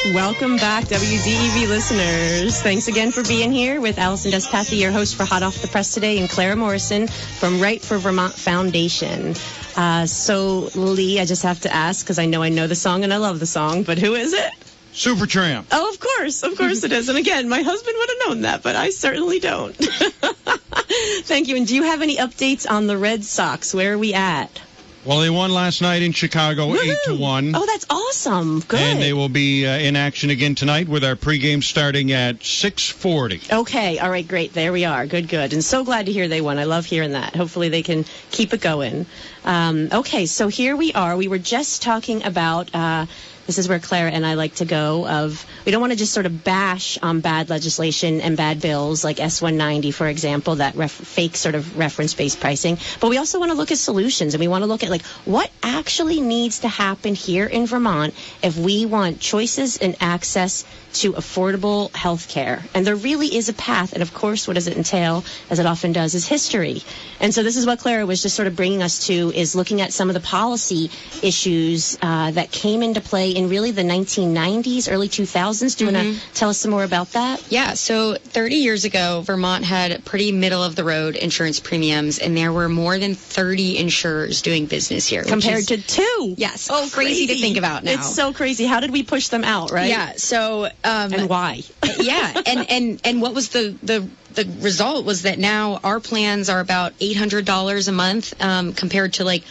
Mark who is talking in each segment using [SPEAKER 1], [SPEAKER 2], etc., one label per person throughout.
[SPEAKER 1] Welcome back, WDEV listeners. Thanks again for being here with Allison Despathy, your host for Hot Off the Press today, and Clara Morrison from Right for Vermont Foundation. So, Lee, I just have to ask, because I know the song and I love the song, but who is it?
[SPEAKER 2] Supertramp.
[SPEAKER 1] Oh, of course it is. And again, my husband would have known that, but I certainly don't. Thank you. And do you have any updates on the Red Sox? Where are we at?
[SPEAKER 2] Well, they won last night in Chicago,
[SPEAKER 1] Woo-hoo!
[SPEAKER 2] 8-1.
[SPEAKER 1] Oh, that's awesome. Good.
[SPEAKER 2] And they will be in action again tonight with our pregame starting at 6:40.
[SPEAKER 1] Okay. All right. Great. There we are. Good. And so glad to hear they won. I love hearing that. Hopefully they can keep it going. Okay. So here we are. We were just talking about... this is where Clara and I like to go. We don't want to just sort of bash on bad legislation and bad bills like S-190, for example, that fake sort of reference-based pricing. But we also want to look at solutions, and we want to look at like what actually needs to happen here in Vermont if we want choices and access to affordable health care. And there really is a path. And of course, what does it entail, as it often does, is history. And so this is what Clara was just sort of bringing us to, is looking at some of the policy issues that came into play in really the 1990s, early 2000s. Do you want to tell us some more about that?
[SPEAKER 3] Yeah, so 30 years ago, Vermont had pretty middle-of-the-road insurance premiums, and there were more than 30 insurers doing business here.
[SPEAKER 1] Compared to 2.
[SPEAKER 3] Yes.
[SPEAKER 1] Oh,
[SPEAKER 3] crazy to think about now.
[SPEAKER 1] It's so crazy. How did we push them out, right?
[SPEAKER 3] Yeah, so...
[SPEAKER 1] and why?
[SPEAKER 3] Yeah, and what was the result was that now our plans are about $800 a month compared to like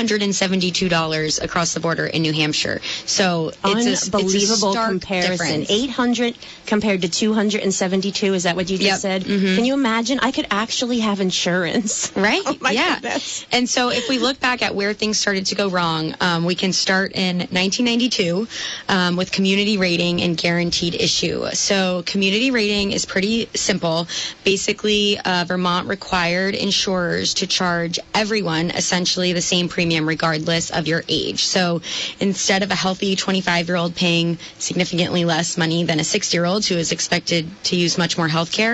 [SPEAKER 3] $272 across the border in New Hampshire. So it's
[SPEAKER 1] unbelievable
[SPEAKER 3] a
[SPEAKER 1] comparison.
[SPEAKER 3] Difference.
[SPEAKER 1] 800 compared to 272. Is that what you just said?
[SPEAKER 3] Mm-hmm.
[SPEAKER 1] Can you imagine? I could actually have insurance.
[SPEAKER 3] Right?
[SPEAKER 1] Oh my goodness.
[SPEAKER 3] And so if we look back at where things started to go wrong, we can start in 1992 with community rating and guaranteed issue. So community rating is pretty simple. Basically, Vermont required insurers to charge everyone essentially the same premium regardless of your age. So instead of a healthy 25-year-old paying significantly less money than a 60-year-old who is expected to use much more health care,